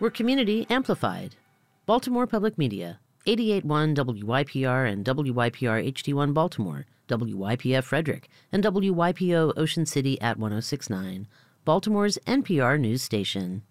We're community amplified. Baltimore Public Media, 88.1 WYPR and WYPR HD1 Baltimore, WYPF Frederick, and WYPO Ocean City at 106.9, Baltimore's NPR news station.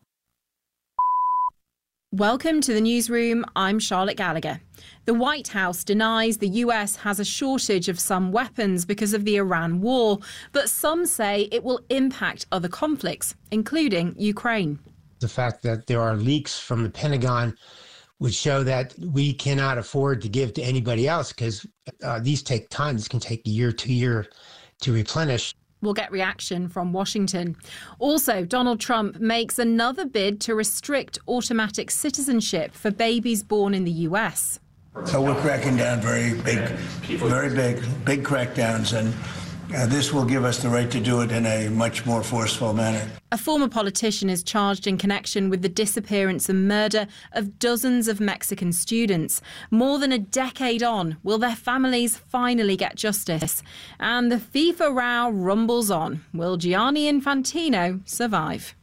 Welcome to the newsroom. I'm Charlotte Gallagher. The White House denies the US has a shortage of some weapons because of the Iran war, but some say it will impact other conflicts, including Ukraine. The fact that there are leaks from the Pentagon would show that we cannot afford to give to anybody else because these take time. This can take a year, 2 years to replenish. We'll get reaction from Washington. Also, Donald Trump makes another bid to restrict automatic citizenship for babies born in the US. So we're cracking down very big crackdowns, and this will give us the right to do it in a much more forceful manner. A former politician is charged in connection with the disappearance and murder of dozens of Mexican students. More than a decade on, will their families finally get justice? And the FIFA row rumbles on. Will Gianni Infantino survive?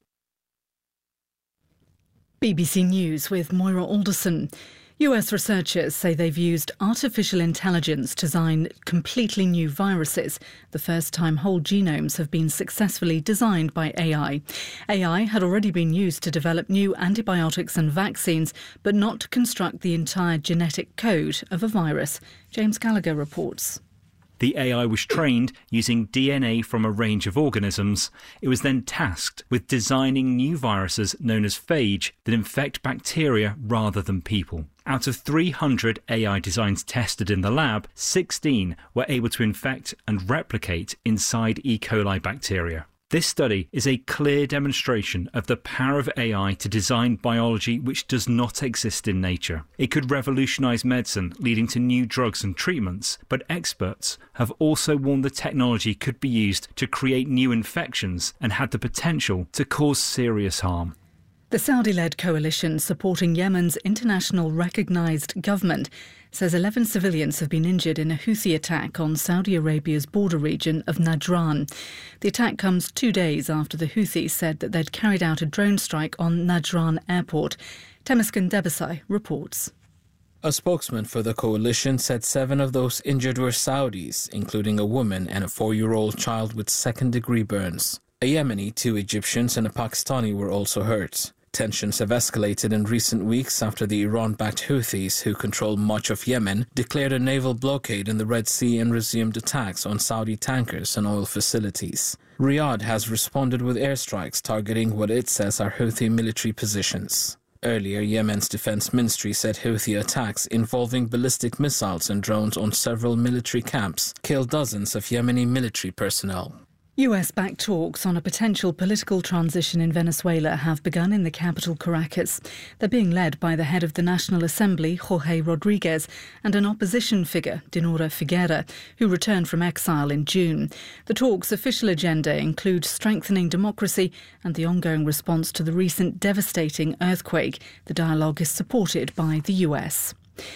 BBC News with Moira Alderson. US researchers say they've used artificial intelligence to design completely new viruses, the first time whole genomes have been successfully designed by AI. AI had already been used to develop new antibiotics and vaccines, but not to construct the entire genetic code of a virus. James Gallagher reports. The AI was trained using DNA from a range of organisms. It was then tasked with designing new viruses known as phage that infect bacteria rather than people. Out of 300 AI designs tested in the lab, 16 were able to infect and replicate inside E. coli bacteria. This study is a clear demonstration of the power of AI to design biology which does not exist in nature. It could revolutionise medicine, leading to new drugs and treatments, but experts have also warned the technology could be used to create new infections and had the potential to cause serious harm. The Saudi-led coalition supporting Yemen's international recognised government says 11 civilians have been injured in a Houthi attack on Saudi Arabia's border region of Najran. The attack comes 2 days after the Houthis said that they'd carried out a drone strike on Najran airport. Temesgen Debesai reports. A spokesman for the coalition said 7 of those injured were Saudis, including a woman and a 4-year-old child with second-degree burns. A Yemeni, 2 Egyptians and a Pakistani were also hurt. Tensions have escalated in recent weeks after the Iran-backed Houthis, who control much of Yemen, declared a naval blockade in the Red Sea and resumed attacks on Saudi tankers and oil facilities. Riyadh has responded with airstrikes targeting what it says are Houthi military positions. Earlier, Yemen's defense ministry said Houthi attacks involving ballistic missiles and drones on several military camps killed dozens of Yemeni military personnel. US-backed talks on a potential political transition in Venezuela have begun in the capital, Caracas. They're being led by the head of the National Assembly, Jorge Rodriguez, and an opposition figure, Dinora Figuera, who returned from exile in June. The talks' official agenda includes strengthening democracy and the ongoing response to the recent devastating earthquake. The dialogue is supported by the US.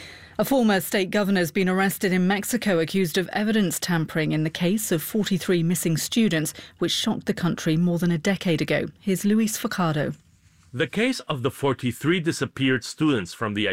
A former state governor has been arrested in Mexico accused of evidence tampering in the case of 43 missing students, which shocked the country more than a decade ago. Here's Luis Facado. The case of the 43 disappeared students from the